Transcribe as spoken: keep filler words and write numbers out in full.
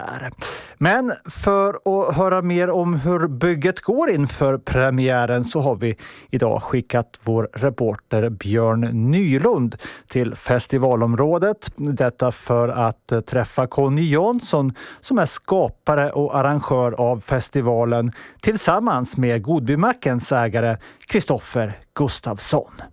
Men för att höra mer om hur bygget går inför premiären så har vi idag skickat vår reporter Björn Nylund till festivalområdet. Detta för att träffa Conny Jansson som är skapare och arrangör av festivalen tillsammans med Godbymackens ägare Kristoffer Gustafsson.